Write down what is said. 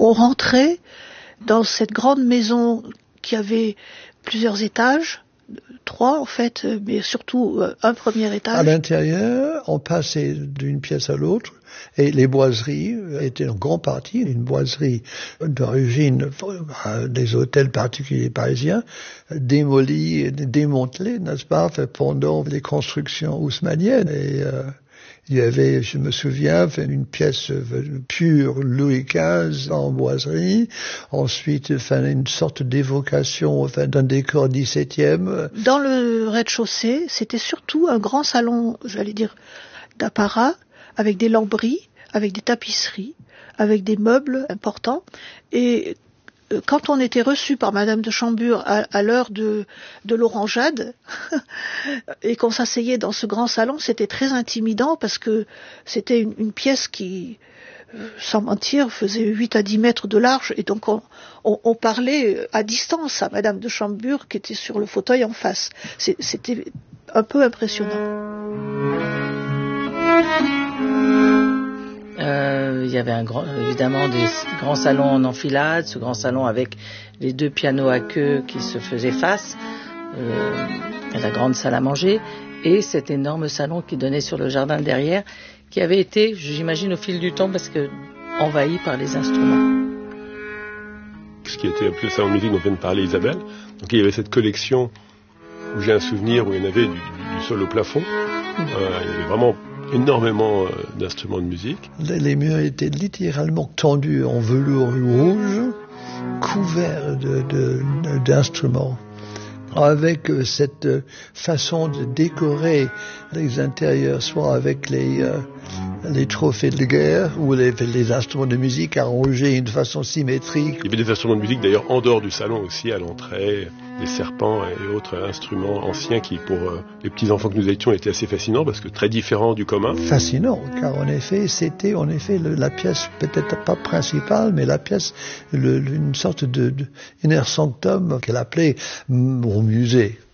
on rentrait dans cette grande maison qui avait plusieurs étages, 3 en fait, mais surtout un premier étage. À l'intérieur, on passait d'une pièce à l'autre et les boiseries étaient en grande partie une boiserie d'origine des hôtels particuliers parisiens, démolie, démantelée, n'est-ce pas, pendant les constructions haussmanniennes. Et il y avait, je me souviens, une pièce pure Louis XV en boiserie. Ensuite, une sorte d'évocation d'un décor 17e. Dans le rez-de-chaussée, c'était surtout un grand salon, j'allais dire, d'apparat, avec des lambris, avec des tapisseries, avec des meubles importants. Et quand on était reçu par Madame de Chambure à l'heure de l'orangeade et qu'on s'asseyait dans ce grand salon, c'était très intimidant parce que c'était une pièce qui, sans mentir, faisait 8 à 10 mètres de large et donc on parlait à distance à Madame de Chambure qui était sur le fauteuil en face. C'était un peu impressionnant. Il y avait évidemment des grands salons en enfilade, ce grand salon avec les 2 pianos à queue qui se faisaient face, la grande salle à manger, et cet énorme salon qui donnait sur le jardin derrière, qui avait été, j'imagine, au fil du temps, parce que envahi par les instruments. Ce qui était appelé le salon de musique dont vient de parler Isabelle, donc il y avait cette collection où j'ai un souvenir où il y en avait du sol au plafond, il y avait vraiment énormément d'instruments de musique. Les murs étaient littéralement tendus en velours rouge, couverts d'instruments, avec cette façon de décorer les intérieurs, soit avec les trophées de guerre ou les instruments de musique arrangés d'une façon symétrique. Il y avait des instruments de musique d'ailleurs en dehors du salon aussi, à l'entrée, des serpents et autres instruments anciens qui pour les petits enfants que nous étions étaient assez fascinants parce que très différents du commun. Fascinant, car en effet c'était la pièce peut-être pas principale, mais la pièce, une sorte de inner sanctum qu'elle appelait mon musée.